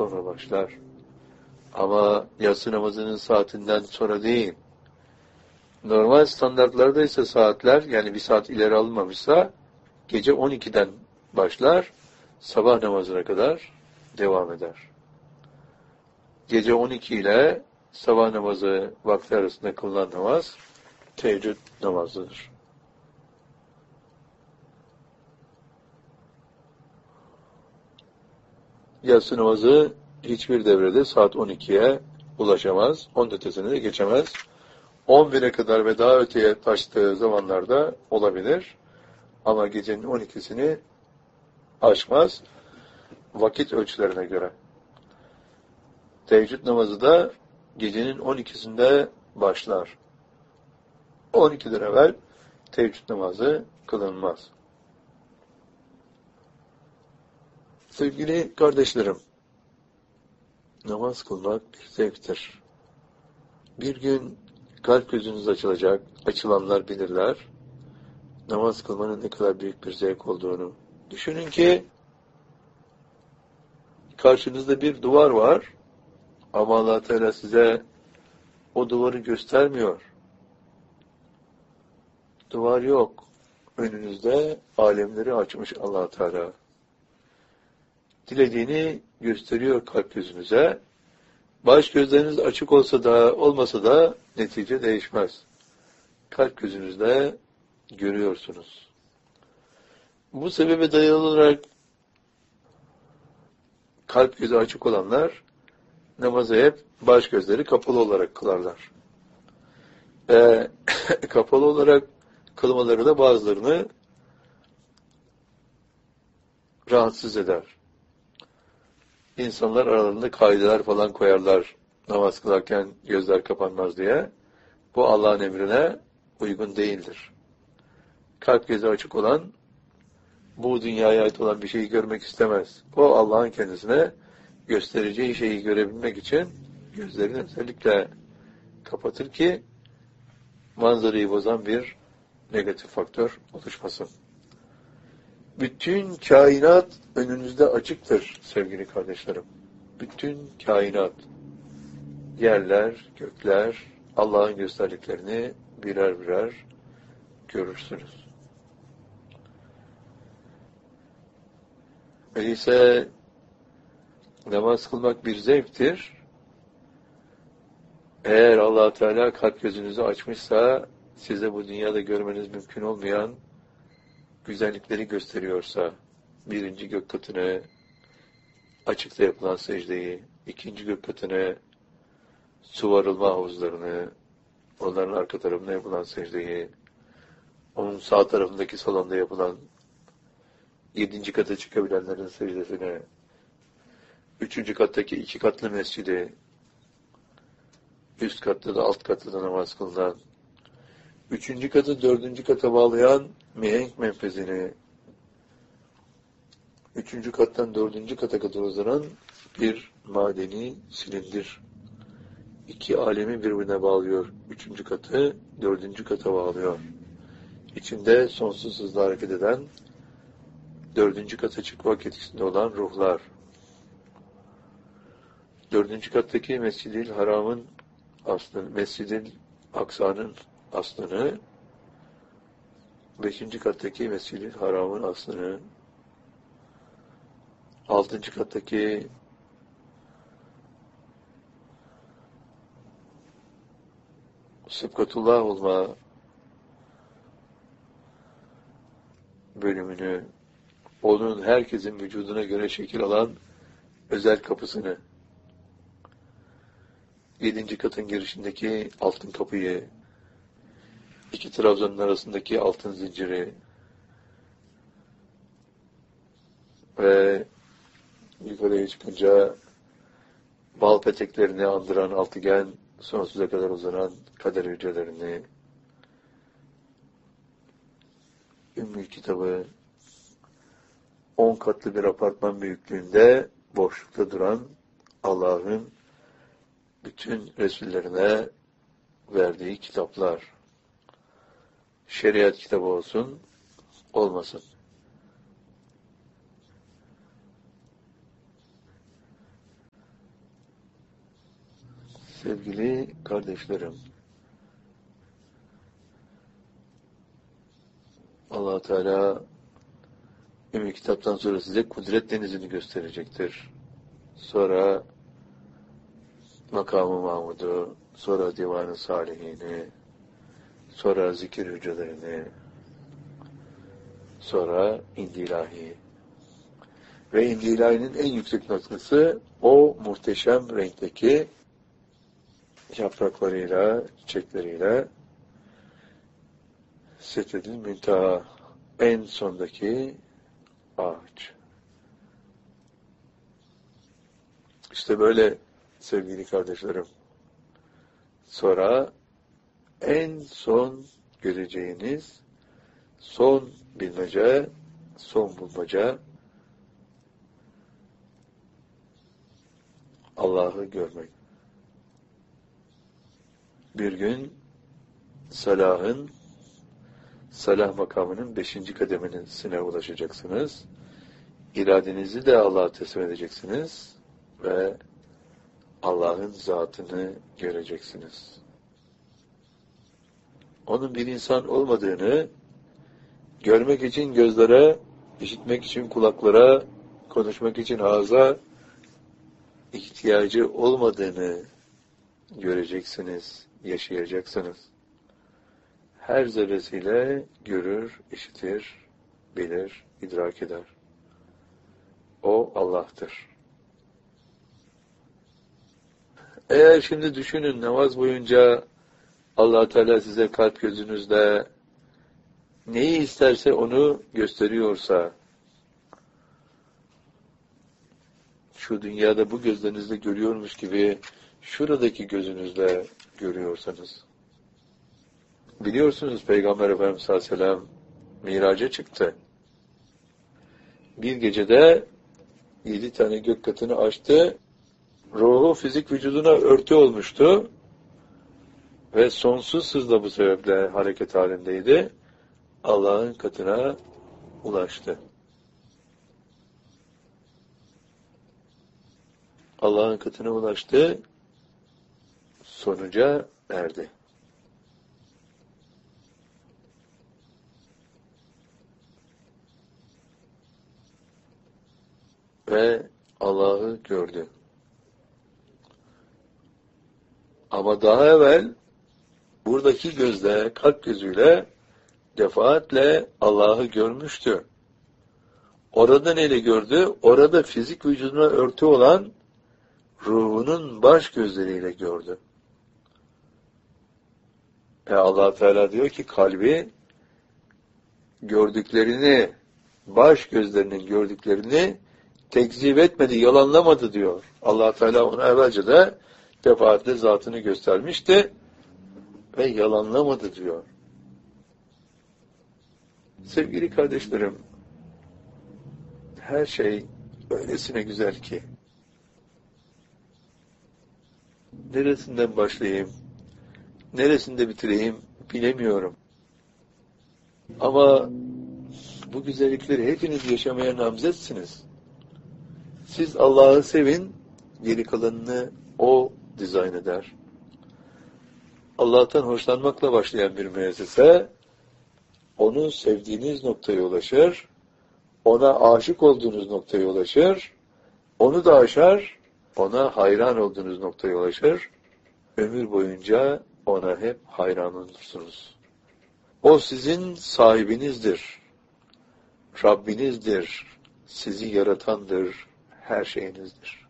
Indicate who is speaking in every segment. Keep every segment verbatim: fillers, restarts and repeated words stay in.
Speaker 1: sonra başlar. Ama yatsı namazının saatinden sonra değil. Normal standartlarda ise saatler, yani bir saat ileri alınmamışsa gece on ikiden başlar, sabah namazına kadar devam eder. Gece on iki ile sabah namazı vakti arasında kılınan namaz teheccüd namazıdır. Yatsı namazı hiçbir devrede saat on ikiye ulaşamaz. on ötesine de geçemez. on bire kadar ve daha öteye taştığı zamanlarda olabilir. Ama gecenin on ikisini aşmaz. Vakit ölçülerine göre. Teheccüd namazı da gecenin on ikisinde başlar. on ikiden evvel teheccüd namazı kılınmaz. Sevgili kardeşlerim, namaz kılmak bir zevktir. Bir gün kalp gözünüz açılacak, açılanlar bilirler. Namaz kılmanın ne kadar büyük bir zevk olduğunu. Düşünün ki karşınızda bir duvar var ama Allah Teala size o duvarı göstermiyor. Duvar yok. Önünüzde alemleri açmış Allah Teala. Dilediğini gösteriyor kalp gözünüze. Baş gözleriniz açık olsa da olmasa da netice değişmez. Kalp gözünüzde görüyorsunuz. Bu sebebe dayalı olarak kalp gözü açık olanlar namazı hep baş gözleri kapalı olarak kılarlar. Ee, kapalı olarak kılmaları da bazılarını rahatsız eder. İnsanlar aralarında kaideler falan koyarlar namaz kılarken gözler kapanmaz diye. Bu Allah'ın emrine uygun değildir. Kalp gözü açık olan bu dünyaya ait olan bir şeyi görmek istemez. O Allah'ın kendisine göstereceği şeyi görebilmek için gözlerini özellikle kapatır ki manzarayı bozan bir negatif faktör oluşmasın. Bütün kainat önünüzde açıktır sevgili kardeşlerim. Bütün kainat, yerler, gökler, Allah'ın gösterdiklerini birer birer görürsünüz. Öyleyse namaz kılmak bir zevktir. Eğer Allah Teala kalp gözünüzü açmışsa, size bu dünyada görmeniz mümkün olmayan güzellikleri gösteriyorsa, birinci gök katını, açıkta yapılan secdeyi, ikinci gök katını, su varılma havuzlarını, onların arka tarafında yapılan secdeyi, onun sağ tarafındaki salonda yapılan yedinci kata çıkabilenlerin secdesini, üçüncü kattaki iki katlı mescidi, üst katta da alt katta da namaz kılınan, üçüncü katı dördüncü kata bağlayan mihenk menfezini, üçüncü kattan dördüncü kata kadar uzanan bir madeni silindir. İki alemi birbirine bağlıyor. Üçüncü katı dördüncü kata bağlıyor. İçinde sonsuz hızla hareket eden, dördüncü kata çıkmak etkisinde olan ruhlar. Dördüncü kattaki Mescid-i Haram'ın aslını, Mescid-i Aksa'nın aslını, beşinci kattaki Mescid-i Haram'ın aslını, altıncı kattaki Sıbgatullah olma bölümünü, onun herkesin vücuduna göre şekil alan özel kapısını, yedinci katın girişindeki altın kapıyı, iki Trabzon'un arasındaki altın zinciri ve yukarıya çıkınca bal peteklerini andıran altıgen, sonsuza kadar uzanan kader hücrelerini, Ümmül Kitabı, on katlı bir apartman büyüklüğünde boşlukta duran Allah'ın bütün Resullerine verdiği kitaplar. Şeriat kitabı olsun, olmasın. Sevgili kardeşlerim, Allah Teala Ümmü Kitap'tan sonra size kudret denizini gösterecektir. Sonra Makam-ı Mahmud'u, sonra Divan-ı Salihini, sonra zikir hücrelerini, sonra İndi-İlahi. Ve İndi-İlahi'nin en yüksek noktası o muhteşem renkteki yapraklarıyla, çiçekleriyle Sidretil Münteha, en sondaki ağaç. İşte böyle sevgili kardeşlerim. Sonra en son göreceğiniz son bilmece, son bulmaca Allah'ı görmek. Bir gün salahın, salah makamının beşinci kademenesine ulaşacaksınız. İradenizi de Allah'a teslim edeceksiniz ve Allah'ın zatını göreceksiniz. Onun bir insan olmadığını, görmek için gözlere, işitmek için kulaklara, konuşmak için ağza ihtiyacı olmadığını göreceksiniz, yaşayacaksınız. Her zerresiyle görür, işitir, bilir, idrak eder. O Allah'tır. Eğer şimdi düşünün, namaz boyunca Allah Teala size kalp gözünüzde neyi isterse onu gösteriyorsa, şu dünyada bu gözlerinizle görüyormuş gibi şuradaki gözünüzle görüyorsanız, biliyorsunuz Peygamber Efendimiz sallallahu aleyhi ve sellem miraca çıktı. Bir gecede yedi tane gök katını açtı. Ruhu fizik vücuduna örtü olmuştu. Ve sonsuz hızla bu sebeple hareket halindeydi. Allah'ın katına ulaştı. Allah'ın katına ulaştı. Sonuca erdi. Ve Allah'ı gördü. Ama daha evvel buradaki gözle, kalp gözüyle defaatle Allah'ı görmüştü. Orada neyle gördü? Orada fizik vücuduna örtü olan ruhunun baş gözleriyle gördü. E Allah Teala diyor ki kalbi gördüklerini, baş gözlerinin gördüklerini tekzip etmedi, yalanlamadı diyor. Allah Teala ona evvelce de defaatle zatını göstermişti ve yalanlamadı diyor. Sevgili kardeşlerim, her şey öylesine güzel ki neresinden başlayayım, neresinde bitireyim bilemiyorum. Ama bu güzellikleri hepiniz yaşamaya namzetsiniz. Siz Allah'ı sevin, geri kalanını O dizayn eder. Allah'tan hoşlanmakla başlayan bir müessese, onu sevdiğiniz noktaya ulaşır, ona aşık olduğunuz noktaya ulaşır, onu da aşar, ona hayran olduğunuz noktaya ulaşır, ömür boyunca ona hep hayran olursunuz. O sizin sahibinizdir, Rabbinizdir, sizi yaratandır, her şeyinizdir.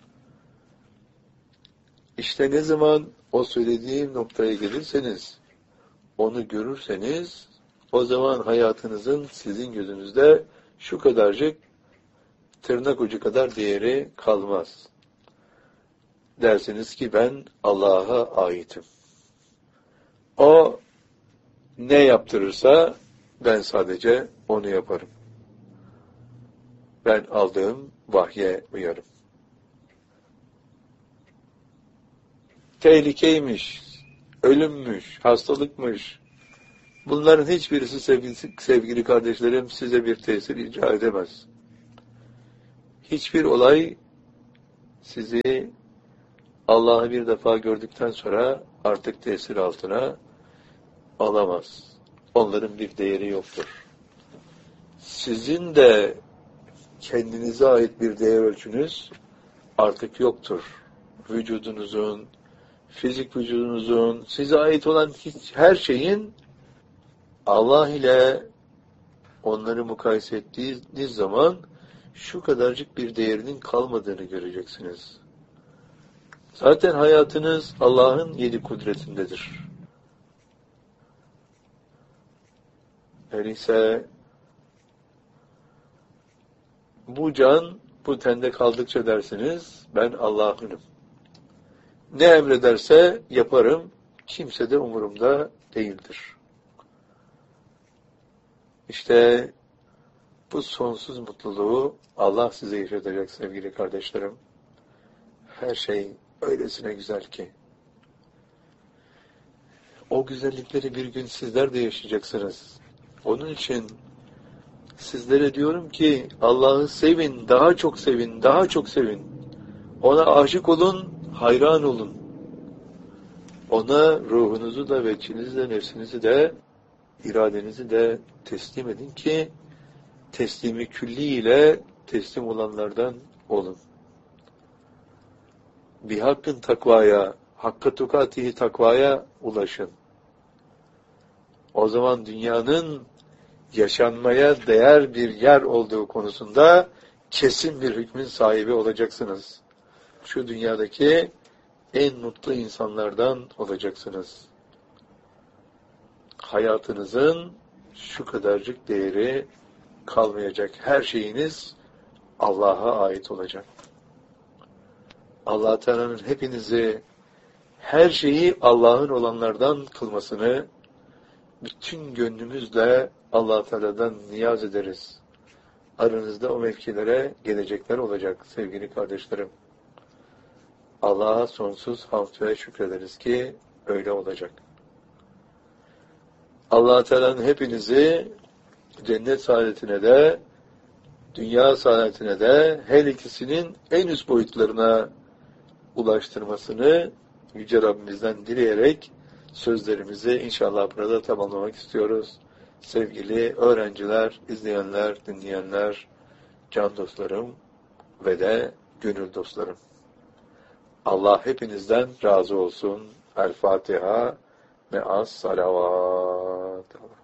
Speaker 1: İşte ne zaman o söylediğim noktaya gelirseniz, onu görürseniz, o zaman hayatınızın sizin gözünüzde şu kadarcık tırnak ucu kadar değeri kalmaz. Dersiniz ki ben Allah'a aitim. O ne yaptırırsa ben sadece onu yaparım. Ben aldığım vahye uyarım. Tehlikeymiş, ölümmüş, hastalıkmış. Bunların hiçbirisi sevgili, sevgili kardeşlerim size bir tesir icra edemez. Hiçbir olay sizi Allah'ı bir defa gördükten sonra artık tesir altına alamaz. Onların bir değeri yoktur. Sizin de kendinize ait bir değer ölçünüz artık yoktur. Vücudunuzun, fizik vücudunuzun, size ait olan hiç, her şeyin Allah ile onları mukayese ettiğiniz zaman şu kadarcık bir değerinin kalmadığını göreceksiniz. Zaten hayatınız Allah'ın yedi kudretindedir. Öyleyse bu can bu tende kaldıkça dersiniz, ben Allah'ınım. Ne emrederse yaparım, kimse de umurumda değildir. İşte bu sonsuz mutluluğu Allah size yaşatacak sevgili kardeşlerim. Her şey öylesine güzel ki. O güzellikleri bir gün sizler de yaşayacaksınız. Onun için sizlere diyorum ki Allah'ı sevin, daha çok sevin, daha çok sevin. Ona aşık olun, hayran olun. Ona ruhunuzu da, veçinizi de, nefsinizi de, iradenizi de teslim edin ki teslimi külli ile teslim olanlardan olun. Bir hakkın takvaya, hakka tukatihi takvaya ulaşın. O zaman dünyanın yaşanmaya değer bir yer olduğu konusunda kesin bir hükmün sahibi olacaksınız. Şu dünyadaki en mutlu insanlardan olacaksınız. Hayatınızın şu kadarcık değeri kalmayacak. Her şeyiniz Allah'a ait olacak. Allah Teala'nın hepinizi, her şeyi Allah'ın olanlardan kılmasını bütün gönlümüzle Allah Teala'dan niyaz ederiz. Aranızda o mevkilere gelecekler olacak sevgili kardeşlerim. Allah'a sonsuz hamd ve şükrederiz ki öyle olacak. Allah Teala'nın hepinizi cennet saadetine de, dünya saadetine de her ikisinin en üst boyutlarına ulaştırmasını Yüce Rabbimizden dileyerek sözlerimizi inşallah burada tamamlamak istiyoruz. Sevgili öğrenciler, izleyenler, dinleyenler, can dostlarım ve de gönül dostlarım. Allah hepinizden razı olsun. El Fatiha me'as salavat.